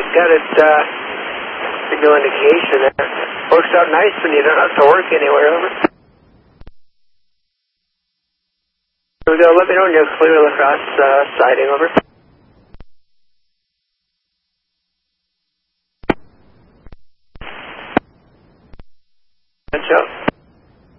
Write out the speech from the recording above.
got it, no indication there. Works out nice when you don't have to work anywhere, over. Here we go, let me know when you're clear across siding, over. Good job.